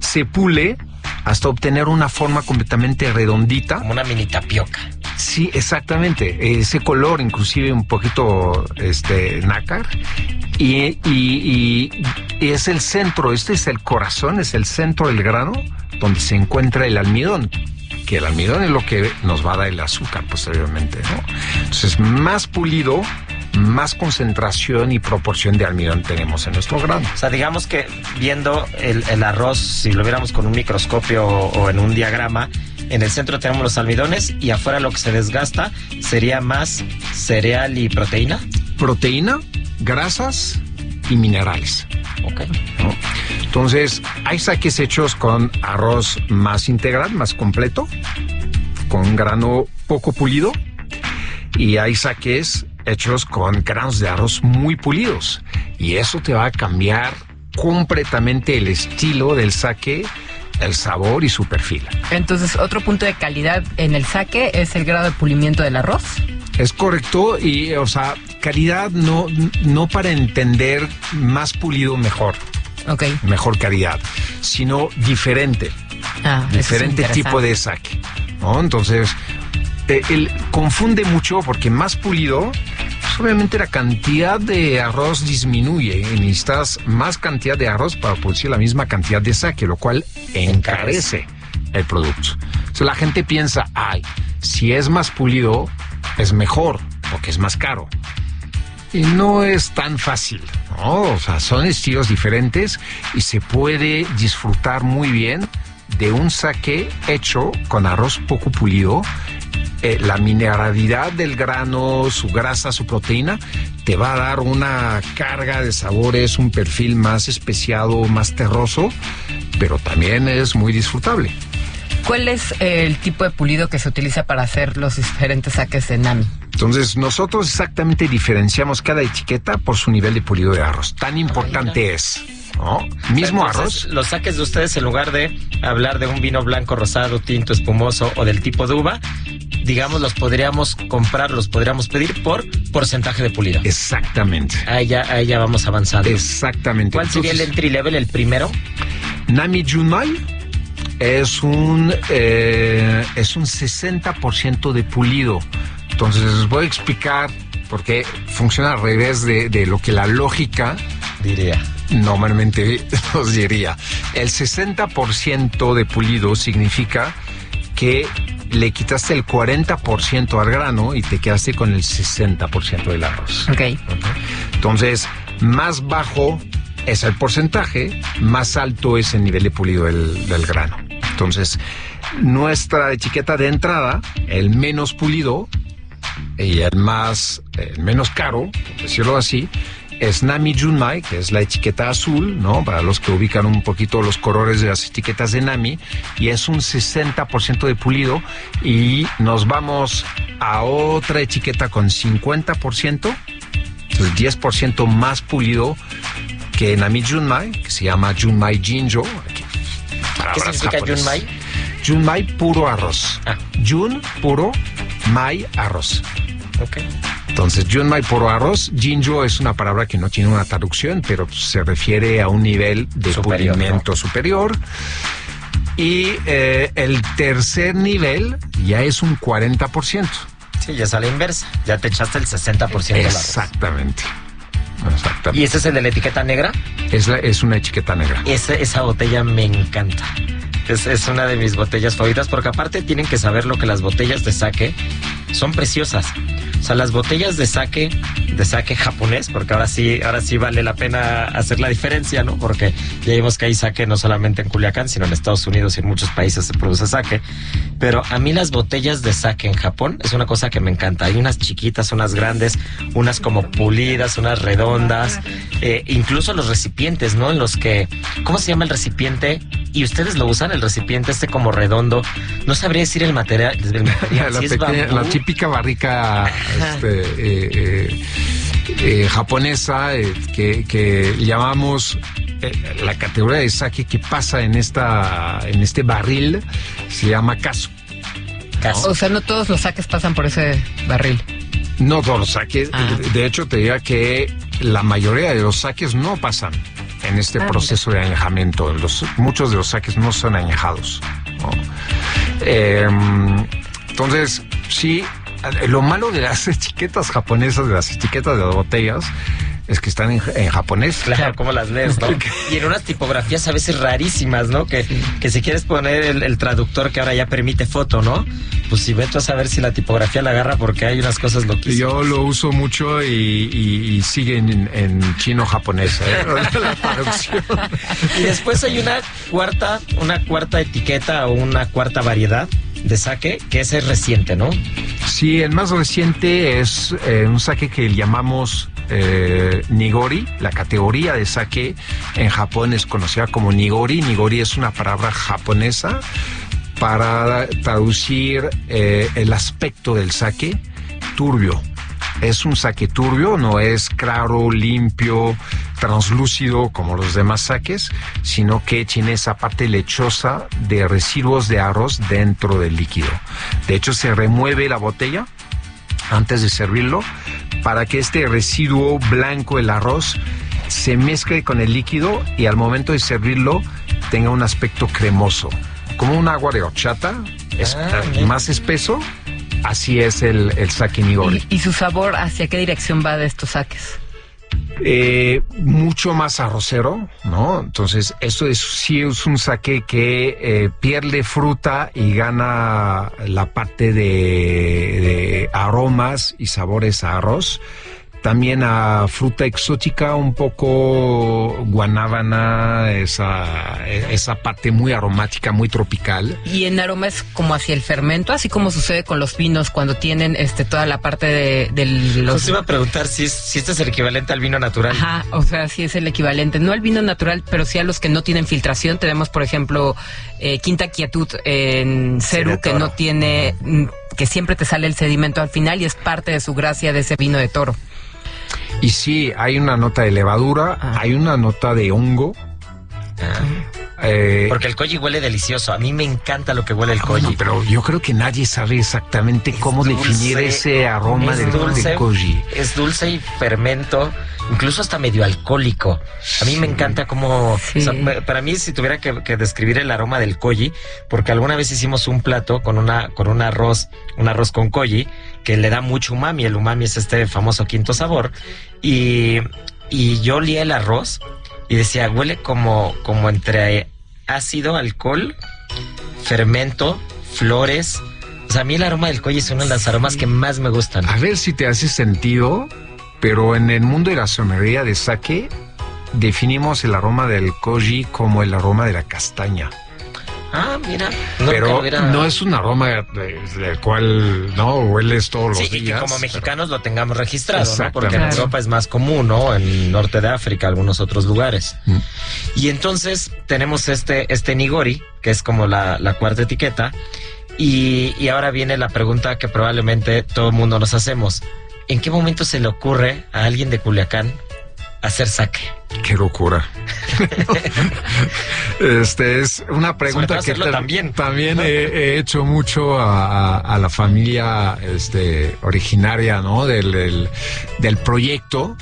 se pule hasta obtener una forma completamente redondita. Como una mini tapioca. Sí, exactamente. Ese color, inclusive un poquito nácar. Y es el centro, este es el corazón, es el centro del grano donde se encuentra el almidón. Que el almidón es lo que nos va a dar el azúcar posteriormente, ¿no? Entonces, más pulido, más concentración y proporción de almidón tenemos en nuestro grano. O sea, digamos que viendo el arroz, si lo viéramos con un microscopio o en un diagrama, en el centro tenemos los almidones y afuera lo que se desgasta sería más cereal y proteína. Proteína, grasas y minerales. Ok. ¿No? Entonces, hay saques hechos con arroz más integral, más completo, con grano poco pulido, y hay saques hechos con granos de arroz muy pulidos, y eso te va a cambiar completamente el estilo del saque, el sabor y su perfil. Entonces, otro punto de calidad en el saque es el grado de pulimiento del arroz. Es correcto, y o sea, calidad no para entender más pulido mejor. Okay. Mejor calidad, sino diferente. Diferente tipo de saque, ¿no? Entonces, él confunde mucho porque más pulido, pues obviamente la cantidad de arroz disminuye y necesitas más cantidad de arroz para producir la misma cantidad de saque, lo cual encarece el producto. Entonces la gente piensa, si es más pulido, es mejor, porque es más caro. Y no es tan fácil, ¿no? O sea, son estilos diferentes y se puede disfrutar muy bien de un saque hecho con arroz poco pulido. La mineralidad del grano, su grasa, su proteína, te va a dar una carga de sabores, un perfil más especiado, más terroso, pero también es muy disfrutable. ¿Cuál es el tipo de pulido que se utiliza para hacer los diferentes saques de Nami? Entonces, nosotros exactamente diferenciamos cada etiqueta por su nivel de pulido de arroz. Tan importante es, ¿no? Mismo Entonces, arroz. Los saques de ustedes, en lugar de hablar de un vino blanco, rosado, tinto, espumoso o del tipo de uva, digamos, los podríamos comprar, los podríamos pedir por porcentaje de pulido. Exactamente. Ahí ya vamos avanzando. Exactamente. ¿Cuál sería el entry level, el primero? Nami Junmai es un 60% de pulido. Entonces les voy a explicar por qué funciona al revés de lo que la lógica diría. Normalmente nos diría. El 60% de pulido significa que le quitaste el 40% al grano y te quedaste con el 60% del arroz. Ok. Entonces, más bajo es el porcentaje, más alto es el nivel de pulido del grano. Entonces, nuestra etiqueta de entrada, el menos pulido y el menos caro, por decirlo así, es Nami Junmai, que es la etiqueta azul, ¿no? Para los que ubican un poquito los colores de las etiquetas de Nami, y es un 60% de pulido, y nos vamos a otra etiqueta con 50%, entonces 10% más pulido que Nami Junmai, que se llama Junmai Jinjo. ¿Qué significa Junmai? Junmai, puro arroz. Jun, puro, Mai, arroz. Ok. Entonces, Junmai, puro arroz. Jinjo es una palabra que no tiene una traducción, pero se refiere a un nivel de pulimento superior. Y el tercer nivel ya es un 40%. Sí, ya es a la inversa. Ya te echaste el 60% del arroz. Exactamente. ¿Y ese es el de la etiqueta negra? Es una etiqueta negra. Esa botella me encanta. Es una de mis botellas favoritas, porque aparte tienen que saber lo que las botellas de sake son preciosas. O sea, las botellas de sake japonés, porque ahora sí vale la pena hacer la diferencia, ¿no? Porque ya vimos que hay sake no solamente en Culiacán, sino en Estados Unidos y en muchos países se produce sake. Pero a mí las botellas de sake en Japón es una cosa que me encanta. Hay unas chiquitas, unas grandes, unas como pulidas, unas redondas, incluso los recipientes, ¿no? En los que, ¿cómo se llama el recipiente? Y ustedes lo usan, el recipiente como redondo. No sabría decir el material. La típica barrica japonesa que llamamos la categoría de sake que pasa en este barril, se llama kasu. O sea, no todos los saques pasan por ese barril. No todos los saques. De hecho, te diría que la mayoría de los saques no pasan en este proceso de añejamiento. Muchos de los sakes no son añejados, ¿no? Entonces, sí, lo malo de las etiquetas japonesas, de las etiquetas de las botellas, es que están en japonés. Claro, como las lees, ¿no? Y en unas tipografías a veces rarísimas, ¿no? Que si quieres poner el traductor que ahora ya permite foto, ¿no? Pues si vete a saber si la tipografía la agarra, porque hay unas cosas loquísimas. Yo lo uso mucho y sigue en chino-japonés, la traducción. Y después hay una cuarta etiqueta o una cuarta variedad de sake, que ese es reciente, ¿no? Sí, el más reciente es un sake que llamamos Nigori. La categoría de sake en Japón es conocida como Nigori. Nigori es una palabra japonesa para traducir el aspecto del sake turbio. Es un sake turbio, no es claro, limpio, translúcido como los demás sakes, sino que tiene esa parte lechosa de residuos de arroz dentro del líquido. De hecho, se remueve la botella antes de servirlo para que este residuo blanco del arroz se mezcle con el líquido y al momento de servirlo tenga un aspecto cremoso, como un agua de horchata, más espeso. Así es el sake Nigori. ¿Y su sabor hacia qué dirección va de estos sakes? Mucho más arrocero, ¿no? Entonces, sí es un sake que pierde fruta y gana la parte de aromas y sabores a arroz. También a fruta exótica, un poco guanábana, esa parte muy aromática, muy tropical. Y en aroma es como hacia el fermento, así como sucede con los vinos cuando tienen toda la parte de los... Pues iba a preguntar si este es el equivalente al vino natural. Ajá, o sea, sí es el equivalente. No al vino natural, pero sí a los que no tienen filtración. Tenemos, por ejemplo, Quinta Quietud en Ceru, que no tiene... que siempre te sale el sedimento al final y es parte de su gracia de ese vino de toro. Y sí, hay una nota de levadura, hay una nota de hongo. Porque el koji huele delicioso. A mí me encanta lo que huele el koji. No, pero yo creo que nadie sabe exactamente cómo definir ese aroma del koji. Es dulce y fermento, incluso hasta medio alcohólico. A mí me encanta cómo... Sí. O sea, para mí, si tuviera que describir el aroma del koji, porque alguna vez hicimos un plato con un arroz con koji, que le da mucho umami. El umami es este famoso quinto sabor. Y yo olía el arroz y decía, huele como entre ácido, alcohol, fermento, flores. O sea, a mí el aroma del koji es uno de los aromas que más me gustan. A ver si te hace sentido, pero en el mundo de la sommelería de sake definimos el aroma del koji como el aroma de la castaña. Ah, mira. Pero no es un aroma del cual no hueles todos los días. Sí, y que como mexicanos lo tengamos registrado, ¿no? Porque en Claro. Europa es más común, ¿no? En norte de África, algunos otros lugares. Y entonces tenemos este Nigori, que es como la cuarta etiqueta. Y ahora viene la pregunta que probablemente todo el mundo nos hacemos. ¿En qué momento se le ocurre a alguien de Culiacán hacer sake? ¡Qué locura! Es una pregunta que también he hecho mucho a la familia originaria, ¿no? del proyecto.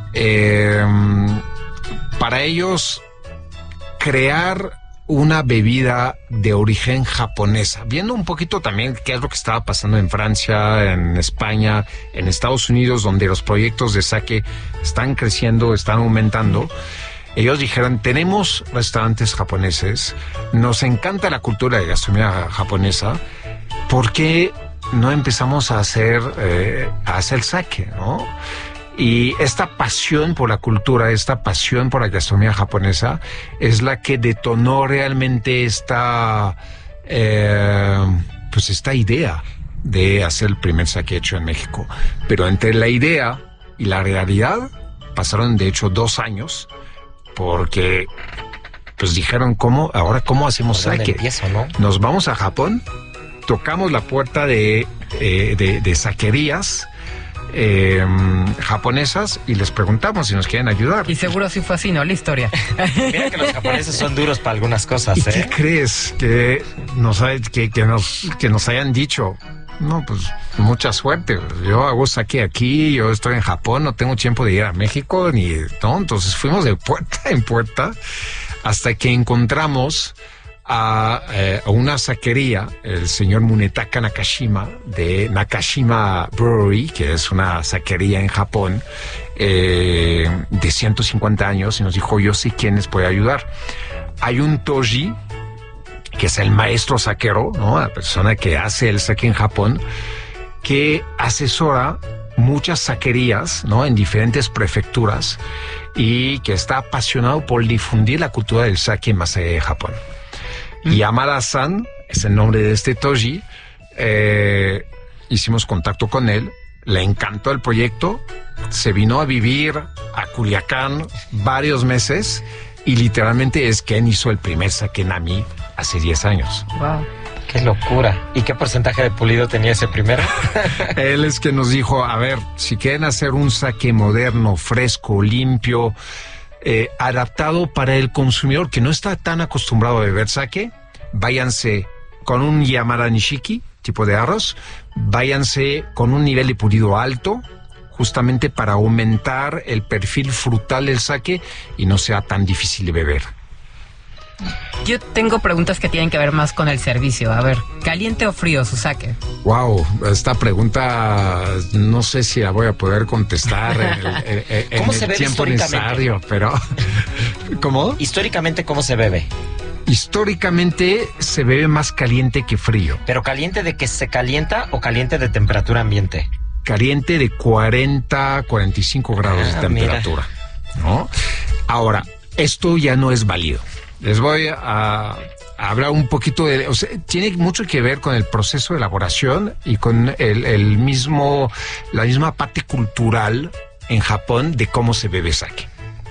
Para ellos, crear una bebida de origen japonesa, viendo un poquito también qué es lo que estaba pasando en Francia, en España, en Estados Unidos, donde los proyectos de sake están creciendo, están aumentando. Ellos dijeron, tenemos restaurantes japoneses, nos encanta la cultura de gastronomía japonesa, ¿por qué no empezamos a hacer sake, ¿no? Y esta pasión por la cultura, esta pasión por la gastronomía japonesa es la que detonó realmente esta idea de hacer el primer sake hecho en México. Pero entre la idea y la realidad pasaron de hecho 2 años, porque pues dijeron, ¿cómo hacemos sake? Empiezo, ¿no? Nos vamos a Japón, tocamos la puerta de saquerías japonesas y les preguntamos si nos quieren ayudar. Y seguro sí fue así, ¿no? La historia. Mira que los japoneses son duros para algunas cosas, ¿Y qué crees que nos hayan dicho? No, pues mucha suerte. Yo hago sake aquí, yo estoy en Japón, no tengo tiempo de ir a México, no, entonces fuimos de puerta en puerta hasta que encontramos a una saquería, el señor Munetaka Nakashima, de Nakashima Brewery, que es una saquería en Japón, de 150 años, y nos dijo, yo sé quién les puede ayudar. Hay un toji, que es el maestro saquero, ¿no? La persona que hace el sake en Japón, que asesora muchas saquerías, ¿no? En diferentes prefecturas, y que está apasionado por difundir la cultura del sake más allá de Japón. Y Yamada-san es el nombre de este toji. Hicimos contacto con él, le encantó el proyecto, se vino a vivir a Culiacán varios meses y literalmente es quien hizo el primer sake nami hace 10 años. Wow. ¡Qué locura! ¿Y qué porcentaje de pulido tenía ese primero? Él es que nos dijo, a ver, si quieren hacer un sake moderno, fresco, limpio, adaptado para el consumidor que no está tan acostumbrado a beber sake, váyanse con un Yamada Nishiki, tipo de arroz, váyanse con un nivel de pulido alto, justamente para aumentar el perfil frutal del sake y no sea tan difícil de beber. Yo tengo preguntas que tienen que ver más con el servicio. A ver, ¿caliente o frío su sake? Wow, esta pregunta no sé si la voy a poder contestar en el tiempo necesario, pero ¿cómo? Históricamente, ¿cómo se bebe? Históricamente se bebe más caliente que frío. ¿Pero caliente de que se calienta o caliente de temperatura ambiente? Caliente de 40, 45 grados de temperatura, ¿no? Ahora, esto ya no es válido. Les voy a hablar un poquito de... O sea, tiene mucho que ver con el proceso de elaboración y con la misma parte cultural en Japón de cómo se bebe sake.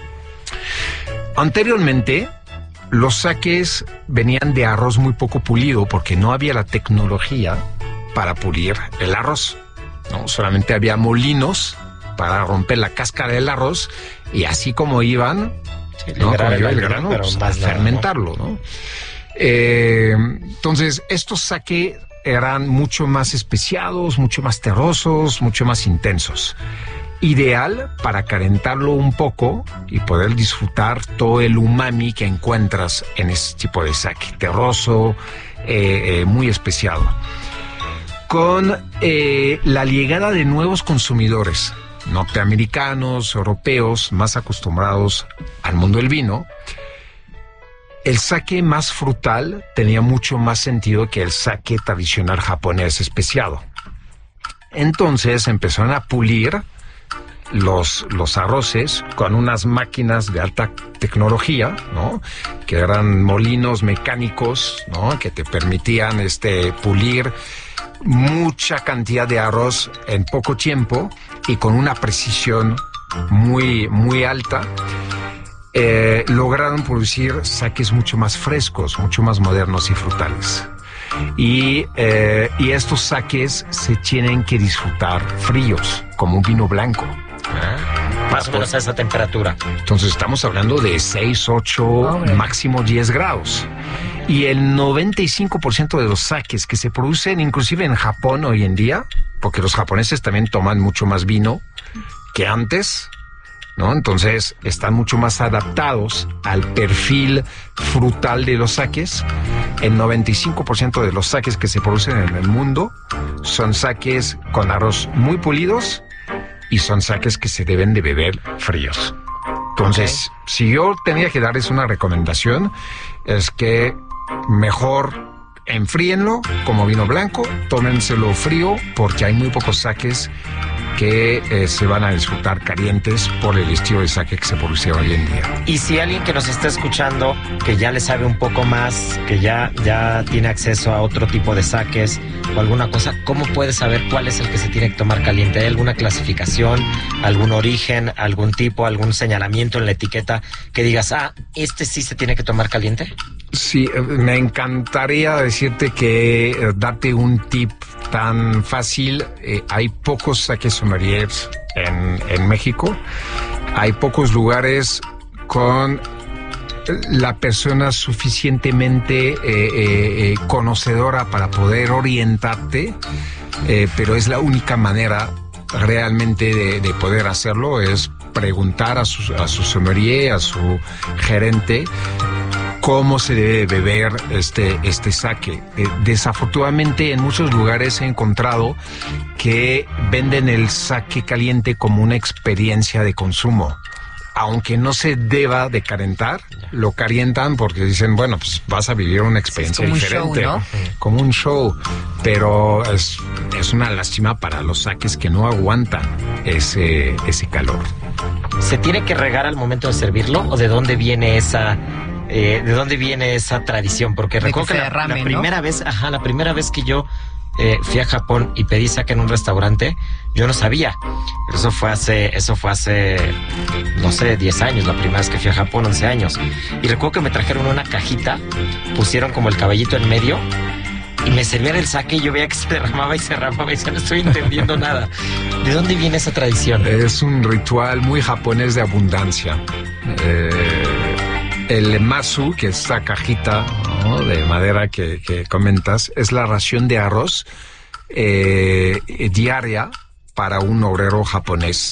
Anteriormente, los sakes venían de arroz muy poco pulido porque no había la tecnología para pulir el arroz, ¿no? Solamente había molinos para romper la cáscara del arroz y así como iban... ¿no? El grano, pero pues, a fermentarlo, ¿no? Entonces, estos sake eran mucho más especiados, mucho más terrosos, mucho más intensos. Ideal para calentarlo un poco y poder disfrutar todo el umami que encuentras en este tipo de sake. Terroso, muy especiado. Con la llegada de nuevos consumidores, norteamericanos, europeos, más acostumbrados al mundo del vino, el sake más frutal tenía mucho más sentido que el sake tradicional japonés especiado. Entonces empezaron a pulir los arroces con unas máquinas de alta tecnología, ¿no? Que eran molinos mecánicos, ¿no? Que te permitían pulir mucha cantidad de arroz en poco tiempo y con una precisión muy, muy alta. Lograron producir sakes mucho más frescos, mucho más modernos y frutales. Y estos sakes se tienen que disfrutar fríos, como un vino blanco. Más o menos a esa temperatura. Entonces estamos hablando de 6, 8, máximo 10 grados. Y el 95% de los sakes que se producen inclusive en Japón hoy en día, porque los japoneses también toman mucho más vino que antes, ¿no? Entonces están mucho más adaptados al perfil frutal de los sakes. El 95% de los sakes que se producen en el mundo son sakes con arroz muy pulidos y son sakes que se deben de beber fríos. Entonces, si yo tenía que darles una recomendación, es que mejor enfríenlo como vino blanco, tómenselo frío, porque hay muy pocos sakes que se van a disfrutar calientes por el estilo de sake que se produce hoy en día. Y si alguien que nos está escuchando, que ya le sabe un poco más, que ya tiene acceso a otro tipo de sakes o alguna cosa, ¿cómo puede saber cuál es el que se tiene que tomar caliente? ¿Hay alguna clasificación, algún origen, algún tipo, algún señalamiento en la etiqueta que digas, este sí se tiene que tomar caliente? Sí, me encantaría decirte que darte un tip tan fácil. Hay pocos sakes sommeliers en México. Hay pocos lugares con la persona suficientemente conocedora para poder orientarte pero es la única manera realmente de poder hacerlo, es preguntar a su sommelier, a su gerente, cómo se debe beber este sake. Desafortunadamente en muchos lugares he encontrado que venden el sake caliente como una experiencia de consumo. Aunque no se deba de calentar, lo calientan porque dicen, bueno, pues vas a vivir una experiencia diferente. Show, ¿no? Como un show. Pero es una lástima para los sakes que no aguantan ese calor. ¿Se tiene que regar al momento de servirlo o de dónde viene esa tradición? Porque recuerdo que la primera vez que yo fui a Japón y pedí sake en un restaurante, yo no sabía. Pero eso fue hace, no sé, 10 años, la primera vez que fui a Japón, 11 años. Y recuerdo que me trajeron una cajita, pusieron como el caballito en medio y me servían el sake y yo veía que se derramaba y ya no estoy entendiendo nada. ¿De dónde viene esa tradición? Es un ritual muy japonés de abundancia. El masu, que es esta cajita, ¿no?, de madera que comentas, es la ración de arroz diaria para un obrero japonés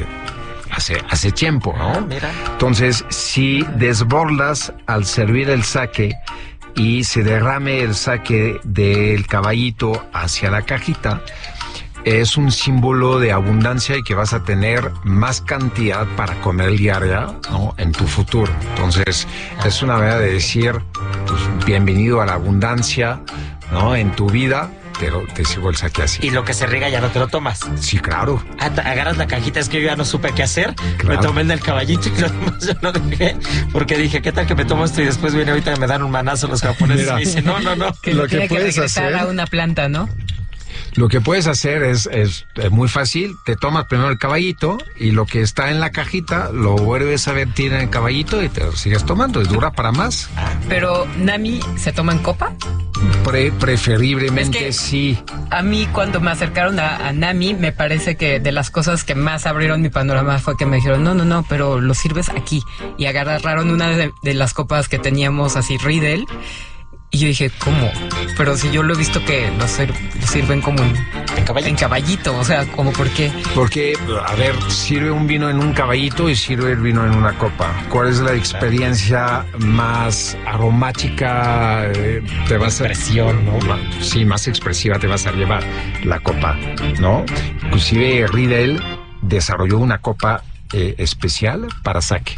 hace tiempo, ¿no? Mira. Entonces, si desbordas al servir el sake y se derrame el sake del caballito hacia la cajita, es un símbolo de abundancia y que vas a tener más cantidad para comer diaria, ¿no?, en tu futuro. Entonces, es una manera de decir, pues, bienvenido a la abundancia, ¿no?, en tu vida, pero te sirvo el sake así. Y lo que se riega ya no te lo tomas. Sí, claro. Agarras la cajita, es que yo ya no supe qué hacer. Claro. Me tomé el del caballito y lo demás ya lo dejé. Porque dije, ¿qué tal que me tomo esto y después viene ahorita y me dan un manazo los japoneses? Mira. Y me dicen, no. Que lo que puedes hacer a una planta, ¿no? Lo que puedes hacer es muy fácil. Te tomas primero el caballito y lo que está en la cajita lo vuelves a vertir en el caballito y te lo sigues tomando. Y dura para más. Pero, ¿Nami se toma en copa? Preferiblemente es que sí. A mí, cuando me acercaron a Nami, me parece que de las cosas que más abrieron mi panorama fue que me dijeron, no, pero lo sirves aquí. Y agarraron una de las copas que teníamos así, Riedel. Y yo dije, ¿cómo? Pero si yo lo he visto que lo sirven como en caballito, o sea, ¿cómo por qué? Porque, a ver, sirve un vino en un caballito y sirve el vino en una copa. ¿Cuál es la experiencia más aromática? Expresión, ¿no? Sí, más expresiva te vas a llevar la copa, ¿no? Inclusive Riedel desarrolló una copa especial para sake.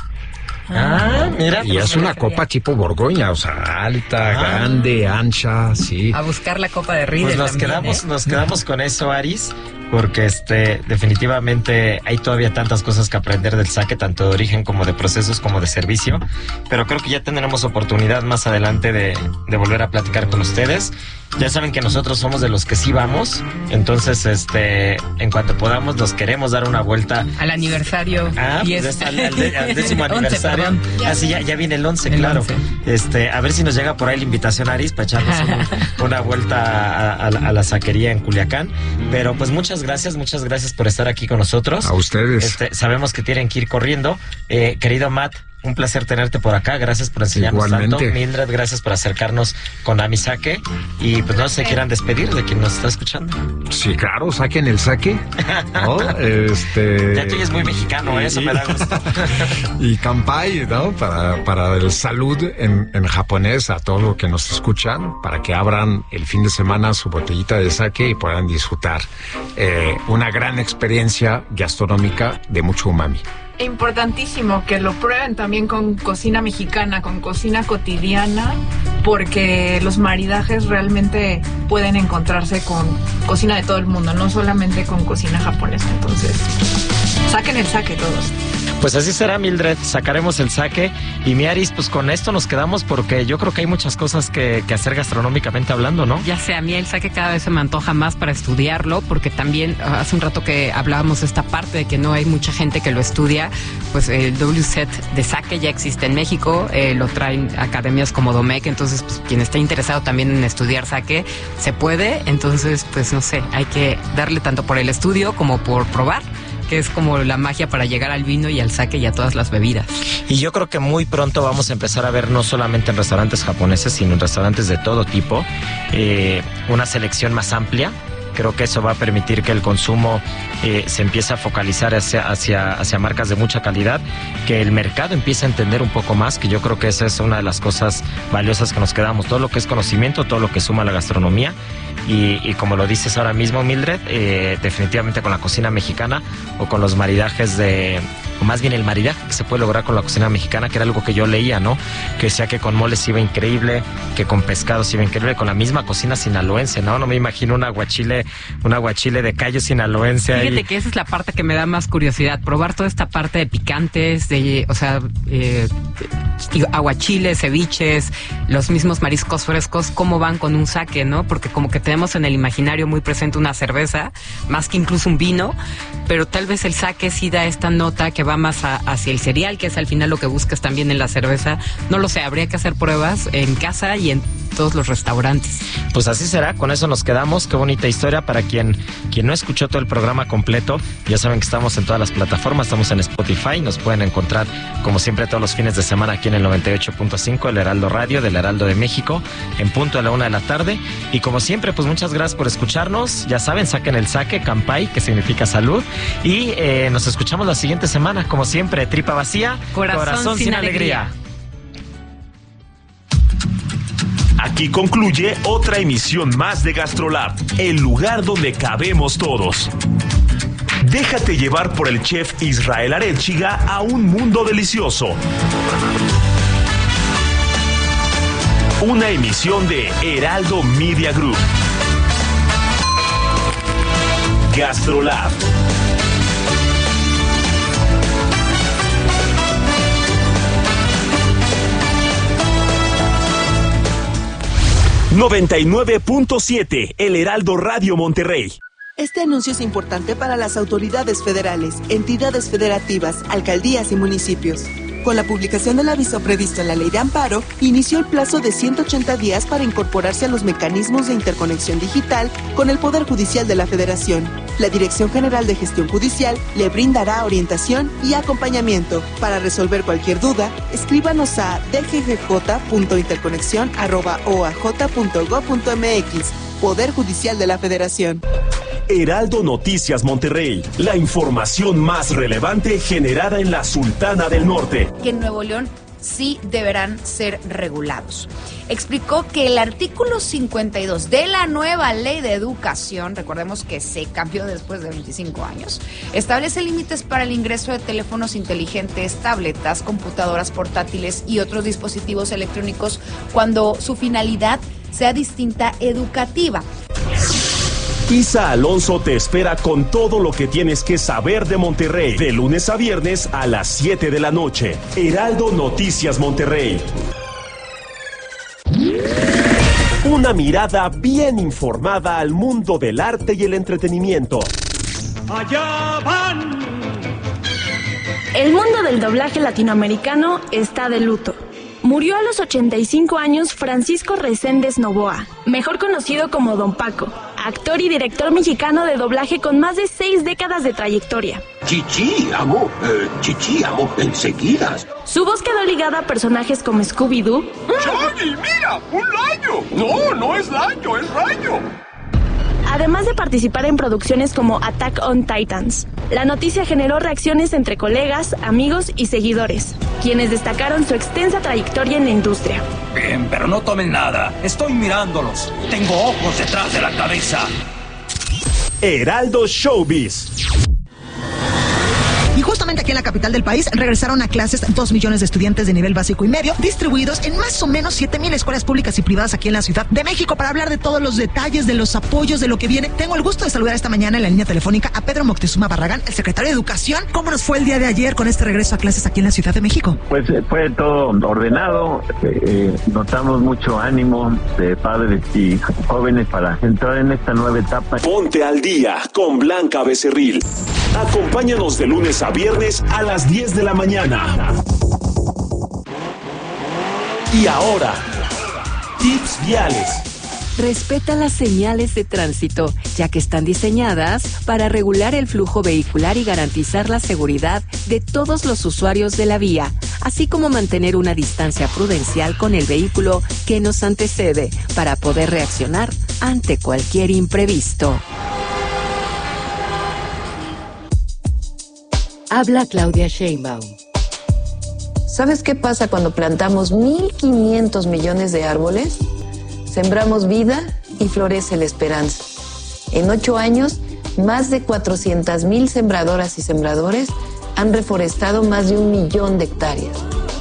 Mira. Y es una copa tipo Borgoña, o sea, alta, grande, ancha, sí. A buscar la copa de Riedel. Pues nos quedamos con eso, Aris, porque definitivamente hay todavía tantas cosas que aprender del sake, tanto de origen como de procesos como de servicio, pero creo que ya tendremos oportunidad más adelante de volver a platicar con ustedes. Ya saben que nosotros somos de los que sí vamos, entonces en cuanto podamos nos queremos dar una vuelta al aniversario. Al 10º aniversario. Así ya viene el 11, claro. 11. A ver si nos llega por ahí la invitación, Aris, para echarnos una vuelta a la saquería en Culiacán. Pero pues muchas gracias por estar aquí con nosotros. A ustedes. Sabemos que tienen que ir corriendo. Querido Matt, un placer tenerte por acá. Gracias por enseñarnos tanto. Mildred, gracias por acercarnos con Nami Sake. Y pues no se quieran despedir de quien nos está escuchando. Sí, claro, saquen el sake, ¿no? Ya tú eres muy mexicano, eso me da gusto. Y kanpai, ¿no? Para el salud en japonés a todos los que nos escuchan, para que abran el fin de semana su botellita de sake y puedan disfrutar una gran experiencia gastronómica de mucho umami. Importantísimo que lo prueben también con cocina mexicana, con cocina cotidiana, porque los maridajes realmente pueden encontrarse con cocina de todo el mundo, no solamente con cocina japonesa. Entonces, saquen el sake todos. Pues así será, Mildred, sacaremos el sake. Y mi Aris, pues con esto nos quedamos porque yo creo que hay muchas cosas que hacer gastronómicamente hablando, ¿no? Ya sé, a mí el sake cada vez se me antoja más para estudiarlo, porque también hace un rato que hablábamos de esta parte de que no hay mucha gente que lo estudia, pues el WSET de sake ya existe en México, lo traen academias como Domecq, entonces pues quien esté interesado también en estudiar sake, se puede, entonces pues no sé, hay que darle tanto por el estudio como por probar, que es como la magia para llegar al vino y al sake y a todas las bebidas. Y yo creo que muy pronto vamos a empezar a ver no solamente en restaurantes japoneses, sino en restaurantes de todo tipo, una selección más amplia Creo que eso va a permitir que el consumo se empiece a focalizar hacia marcas de mucha calidad, que el mercado empiece a entender un poco más, que yo creo que esa es una de las cosas valiosas que nos quedamos. Todo lo que es conocimiento, todo lo que suma a la gastronomía. Y como lo dices ahora mismo, Mildred, definitivamente con la cocina mexicana o con los maridajes o más bien el maridaje que se puede lograr con la cocina mexicana, que era algo que yo leía, ¿no? Que decía que con moles iba increíble, que con pescados iba increíble, con la misma cocina sinaloense, ¿no? No me imagino un aguachile de callo sinaloense. Fíjate que esa es la parte que me da más curiosidad, probar toda esta parte de picantes, aguachiles, ceviches, los mismos mariscos frescos, cómo van con un sake, ¿no? Porque como que tenemos en el imaginario muy presente una cerveza, más que incluso un vino, pero tal vez el sake sí da esta nota que va más hacia el cereal, que es al final lo que buscas también en la cerveza. No lo sé, habría que hacer pruebas en casa y en todos los restaurantes. Pues así será, con eso nos quedamos. Qué bonita historia. Para quien no escuchó todo el programa completo, ya saben que estamos en todas las plataformas, estamos en Spotify, nos pueden encontrar como siempre todos los fines de semana aquí en el 98.5, el Heraldo Radio del Heraldo de México, en punto a la 1 p.m. Y como siempre, pues muchas gracias por escucharnos. Ya saben, saquen el sake, Kanpai, que significa salud, y nos escuchamos la siguiente semana, como siempre, tripa vacía, corazón sin alegría. Aquí concluye otra emisión más de GastroLab, el lugar donde cabemos todos. Déjate llevar por el chef Israel Arechiga a un mundo delicioso. Una emisión de Heraldo Media Group. GastroLab. ...99.7, El Heraldo Radio Monterrey. Este anuncio es importante para las autoridades federales, entidades federativas, alcaldías y municipios. Con la publicación del aviso previsto en la Ley de Amparo, inició el plazo de 180 días para incorporarse a los mecanismos de interconexión digital con el Poder Judicial de la Federación. La Dirección General de Gestión Judicial le brindará orientación y acompañamiento. Para resolver cualquier duda, escríbanos a dggj.interconexión@oaj.gov.mx. Poder Judicial de la Federación. Heraldo Noticias Monterrey, la información más relevante generada en la Sultana del Norte. Que en Nuevo León sí deberán ser regulados. Explicó que el artículo 52 de la nueva Ley de Educación, recordemos que se cambió después de 25 años, establece límites para el ingreso de teléfonos inteligentes, tabletas, computadoras portátiles y otros dispositivos electrónicos cuando su finalidad sea distinta educativa. Isa Alonso te espera con todo lo que tienes que saber de Monterrey, de lunes a viernes a las 7 de la noche. Heraldo Noticias Monterrey. Una mirada bien informada al mundo del arte y el entretenimiento. ¡Allá van! El mundo del doblaje latinoamericano está de luto. Murió a los 85 años Francisco Reséndez Novoa, mejor conocido como Don Paco, actor y director mexicano de doblaje con más de 6 décadas de trayectoria. Chichi, amo, enseguida. Su voz quedó ligada a personajes como Scooby-Doo. ¡Shaggy, mira! ¡Un rayo! No es rayo, es rayo. Además de participar en producciones como Attack on Titans. La noticia generó reacciones entre colegas, amigos y seguidores, quienes destacaron su extensa trayectoria en la industria. Bien, pero no tomen nada. Estoy mirándolos. Tengo ojos detrás de la cabeza. Heraldo Showbiz. Y justamente aquí en la capital del país regresaron a clases 2 millones de estudiantes de nivel básico y medio, distribuidos en más o menos 7,000 escuelas públicas y privadas aquí en la Ciudad de México. Para hablar de todos los detalles, de los apoyos, de lo que viene, tengo el gusto de saludar esta mañana en la línea telefónica a Pedro Moctezuma Barragán, el secretario de Educación. ¿Cómo nos fue el día de ayer con este regreso a clases aquí en la Ciudad de México? Pues fue todo ordenado, notamos mucho ánimo de padres y jóvenes para entrar en esta nueva etapa. Ponte al día con Blanca Becerril. Acompáñanos de lunes a viernes a las 10 de la mañana. Y ahora, tips viales. Respeta las señales de tránsito, ya que están diseñadas para regular el flujo vehicular y garantizar la seguridad de todos los usuarios de la vía, así como mantener una distancia prudencial con el vehículo que nos antecede para poder reaccionar ante cualquier imprevisto. Habla Claudia Sheinbaum. ¿Sabes qué pasa cuando plantamos 1.500 millones de árboles? Sembramos vida y florece la esperanza. En 8 años, más de 400,000 sembradoras y sembradores han reforestado más de 1 millón de hectáreas.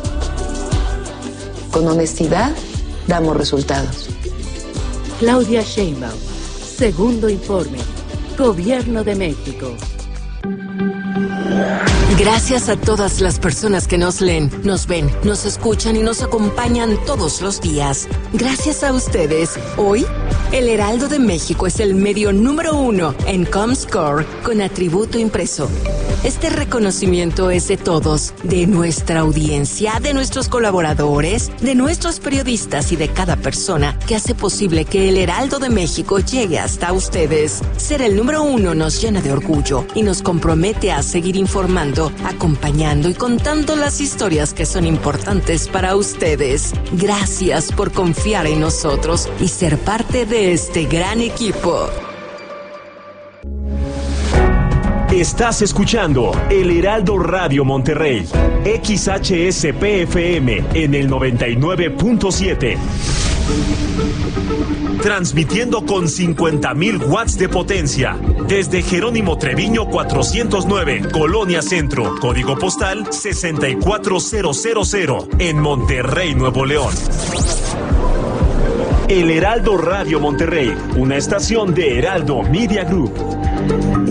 Con honestidad, damos resultados. Claudia Sheinbaum, segundo informe. Gobierno de México. Gracias a todas las personas que nos leen, nos ven, nos escuchan y nos acompañan todos los días. Gracias a ustedes, hoy, el Heraldo de México es el medio número 1 en Comscore con atributo impreso. Este reconocimiento es de todos, de nuestra audiencia, de nuestros colaboradores, de nuestros periodistas y de cada persona que hace posible que el Heraldo de México llegue hasta ustedes. Ser el número 1 nos llena de orgullo y nos compromete a seguir informando, acompañando y contando las historias que son importantes para ustedes. Gracias por confiar en nosotros y ser parte de este gran equipo. Estás escuchando El Heraldo Radio Monterrey, XHSPFM en el 99.7. Transmitiendo con 50,000 watts de potencia desde Jerónimo Treviño 409, Colonia Centro, código postal 64000 en Monterrey, Nuevo León. El Heraldo Radio Monterrey, una estación de Heraldo Media Group.